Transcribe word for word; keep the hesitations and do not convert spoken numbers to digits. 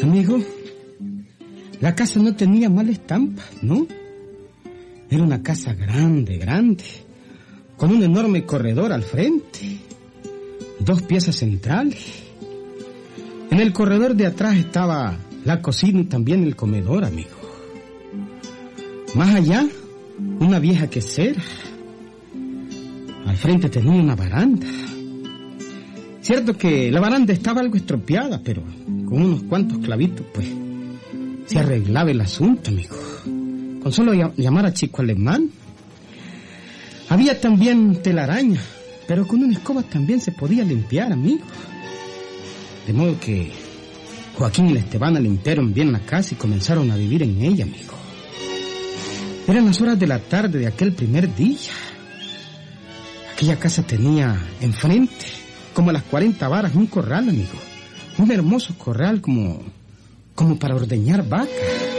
Amigo, la casa no tenía mala estampa, ¿no? Era una casa grande, grande, con un enorme corredor al frente, dos piezas centrales. En el corredor de atrás estaba la cocina y también el comedor, amigo. Más allá, una vieja quesera. Al frente tenía una baranda. Cierto que la baranda estaba algo estropeada, pero con unos cuantos clavitos, pues, se arreglaba el asunto, amigo. Con solo llamar a Chico Alemán. Había también telaraña, pero con una escoba también se podía limpiar, amigo. De modo que Joaquín y la Estebana limpiaron bien la casa y comenzaron a vivir en ella, amigo. Eran las horas de la tarde de aquel primer día. Aquella casa tenía enfrente, como a las cuarenta varas, un corral, amigo. Un hermoso corral como, como para ordeñar vacas.